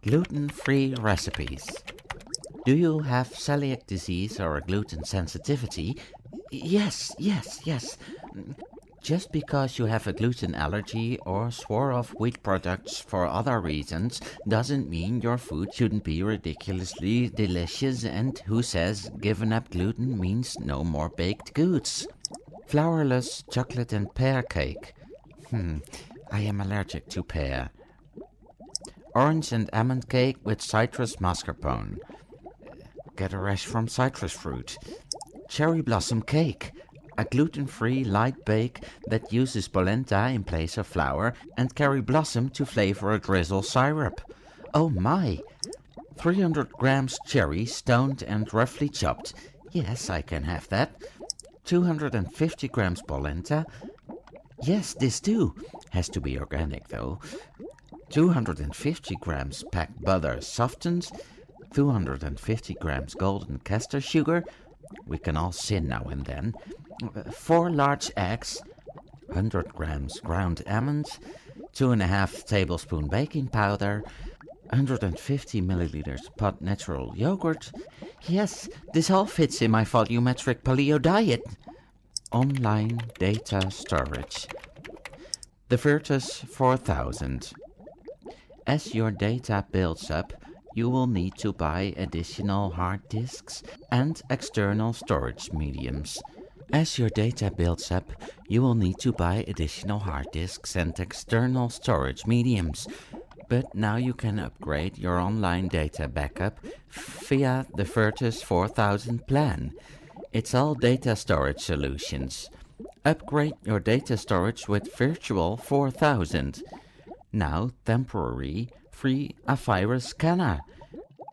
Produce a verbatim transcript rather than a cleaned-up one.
Gluten-free recipes. Do you have celiac disease or a gluten sensitivity? Yes, yes, yes. Just because you have a gluten allergy or swore off wheat products for other reasons doesn't mean your food shouldn't be ridiculously delicious, and who says giving up gluten means no more baked goods? Flourless chocolate and pear cake. Hmm, I am allergic to pear. Orange and almond cake with citrus mascarpone. Get a rash from citrus fruit. Cherry blossom cake. A gluten-free light bake that uses polenta in place of flour and cherry blossom to flavor a drizzle syrup. Oh my! three hundred grams cherry stoned and roughly chopped. Yes, I can have that. two hundred fifty grams polenta. Yes, this too. Has to be organic though. two hundred fifty grams packed butter softened. two hundred fifty grams golden castor sugar. We can all sin now and then. Four large eggs. one hundred grams ground almonds. Two and a half tablespoon baking powder. one hundred fifty milliliters pot natural yogurt. Yes, this all fits in my volumetric paleo diet. Online data storage. The Virtus four thousand. As your data builds up, you will need to buy additional hard disks and external storage mediums. As your data builds up, you will need to buy additional hard disks and external storage mediums. But now you can upgrade your online data backup via the Virtus four thousand plan. It's all data storage solutions. Upgrade your data storage with Virtual four thousand. Now temporary free a virus scanner.